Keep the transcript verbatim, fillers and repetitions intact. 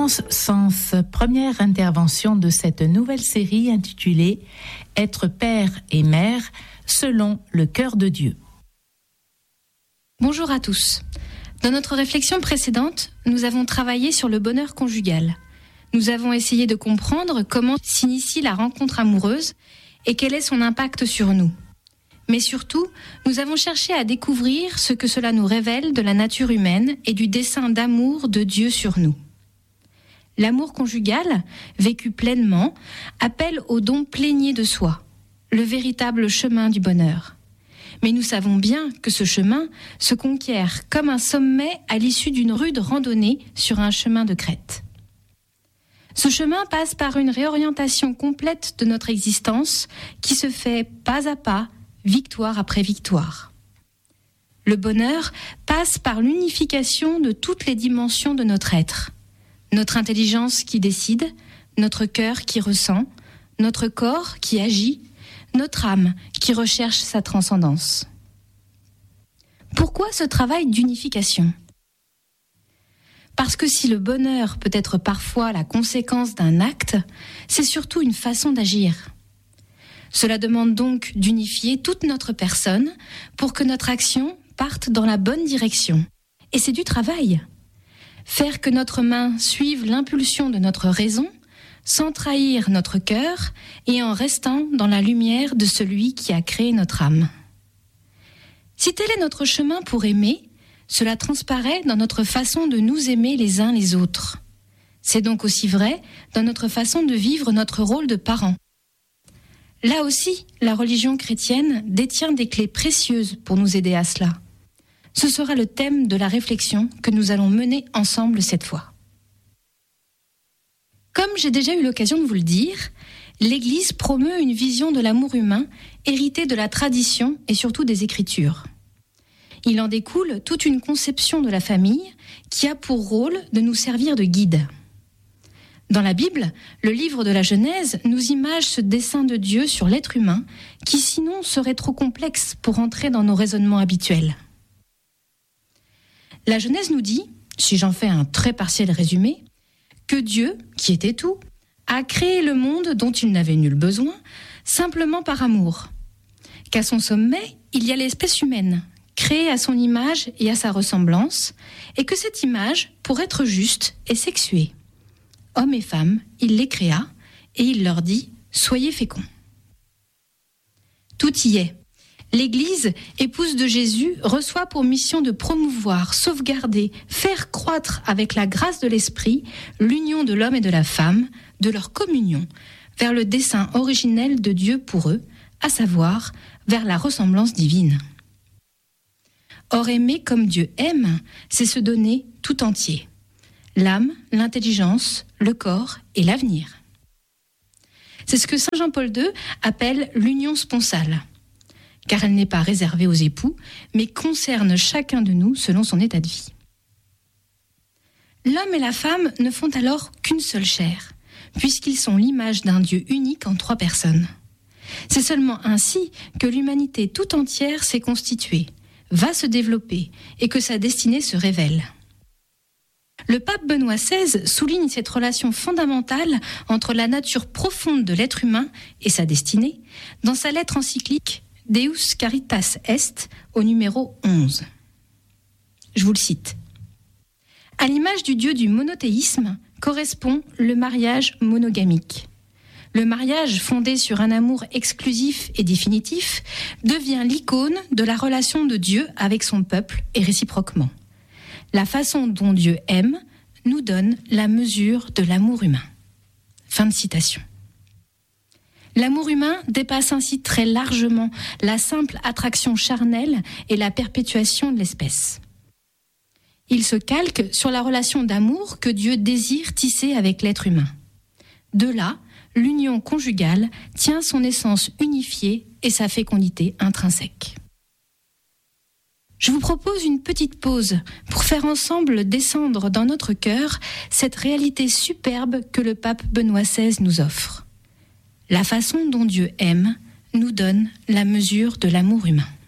Clémence Sens, première intervention de cette nouvelle série intitulée « Être père et mère selon le cœur de Dieu ». Bonjour à tous. Dans notre réflexion précédente, nous avons travaillé sur le bonheur conjugal. Nous avons essayé de comprendre comment s'initie la rencontre amoureuse et quel est son impact sur nous. Mais surtout, nous avons cherché à découvrir ce que cela nous révèle de la nature humaine et du dessein d'amour de Dieu sur nous. L'amour conjugal, vécu pleinement, appelle au don plénier de soi, le véritable chemin du bonheur. Mais nous savons bien que ce chemin se conquiert comme un sommet à l'issue d'une rude randonnée sur un chemin de crête. Ce chemin passe par une réorientation complète de notre existence qui se fait pas à pas, victoire après victoire. Le bonheur passe par l'unification de toutes les dimensions de notre être. Notre intelligence qui décide, notre cœur qui ressent, notre corps qui agit, notre âme qui recherche sa transcendance. Pourquoi ce travail d'unification ? Parce que si le bonheur peut être parfois la conséquence d'un acte, c'est surtout une façon d'agir. Cela demande donc d'unifier toute notre personne pour que notre action parte dans la bonne direction. Et c'est du travail. Faire que notre main suive l'impulsion de notre raison, sans trahir notre cœur et en restant dans la lumière de celui qui a créé notre âme. Si tel est notre chemin pour aimer, cela transparaît dans notre façon de nous aimer les uns les autres. C'est donc aussi vrai dans notre façon de vivre notre rôle de parent. Là aussi, la religion chrétienne détient des clés précieuses pour nous aider à cela. Ce sera le thème de la réflexion que nous allons mener ensemble cette fois. Comme j'ai déjà eu l'occasion de vous le dire, l'Église promeut une vision de l'amour humain héritée de la tradition et surtout des Écritures. Il en découle toute une conception de la famille qui a pour rôle de nous servir de guide. Dans la Bible, le livre de la Genèse nous image ce dessein de Dieu sur l'être humain qui sinon serait trop complexe pour entrer dans nos raisonnements habituels. La Genèse nous dit, si j'en fais un très partiel résumé, que Dieu, qui était tout, a créé le monde dont il n'avait nul besoin, simplement par amour. Qu'à son sommet, il y a l'espèce humaine, créée à son image et à sa ressemblance, et que cette image, pour être juste, est sexuée. Hommes et femmes, il les créa, et il leur dit « Soyez féconds ». Tout y est. L'Église, épouse de Jésus, reçoit pour mission de promouvoir, sauvegarder, faire croître avec la grâce de l'Esprit l'union de l'homme et de la femme, de leur communion, vers le dessein originel de Dieu pour eux, à savoir vers la ressemblance divine. Or, aimer comme Dieu aime, c'est se donner tout entier. L'âme, l'intelligence, le corps et l'avenir. C'est ce que saint Jean-Paul deux appelle l'union sponsale. Car elle n'est pas réservée aux époux, mais concerne chacun de nous selon son état de vie. L'homme et la femme ne font alors qu'une seule chair, puisqu'ils sont l'image d'un Dieu unique en trois personnes. C'est seulement ainsi que l'humanité tout entière s'est constituée, va se développer et que sa destinée se révèle. Le pape Benoît seize souligne cette relation fondamentale entre la nature profonde de l'être humain et sa destinée dans sa lettre encyclique Deus Caritas Est, au numéro onze. Je vous le cite. À l'image du Dieu du monothéisme correspond le mariage monogamique. Le mariage fondé sur un amour exclusif et définitif devient l'icône de la relation de Dieu avec son peuple et réciproquement. La façon dont Dieu aime nous donne la mesure de l'amour humain. Fin de citation. L'amour humain dépasse ainsi très largement la simple attraction charnelle et la perpétuation de l'espèce. Il se calque sur la relation d'amour que Dieu désire tisser avec l'être humain. De là, l'union conjugale tient son essence unifiée et sa fécondité intrinsèque. Je vous propose une petite pause pour faire ensemble descendre dans notre cœur cette réalité superbe que le pape Benoît seize nous offre. La façon dont Dieu aime nous donne la mesure de l'amour humain.